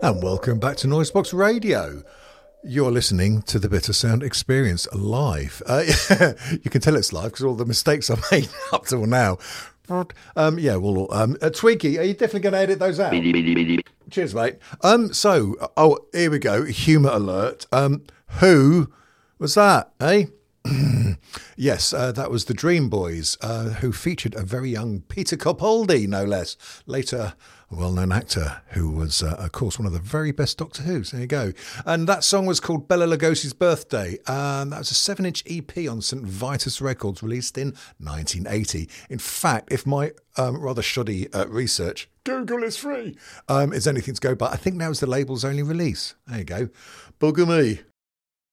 And welcome back to Noisebox Radio. You're listening to the Bitter Sound Experience live. You can tell it's live because all the mistakes I've made up till now. Tweaky, are you definitely going to edit those out? Cheers, mate. Here we go. Humour alert. Who was that, eh? Yes, that was the Dream Boys, who featured a very young Peter Capaldi, no less. Later, a well-known actor who was, of course, one of the very best Doctor Who's. There you go. And that song was called Bela Lugosi's Birthday. That was a 7-inch EP on St. Vitus Records, released in 1980. In fact, if my rather shoddy research, Google is free, is anything to go by, I think now is the label's only release. There you go. Bugger me.